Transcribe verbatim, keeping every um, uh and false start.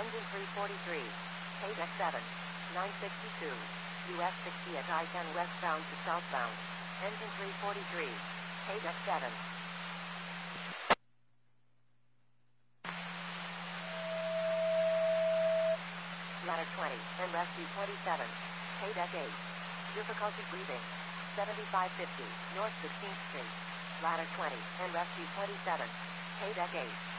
Engine three forty-three. K D E C seven. nine sixty-two. U S sixty at I ten westbound to southbound. Engine three forty-three. K D E C seven. Ladder twenty, and rescue twenty-seven. K D E C eight. Difficulty breathing. seventy-five fifty, North sixteenth Street. Ladder twenty, and rescue twenty-seven. K D E C eight.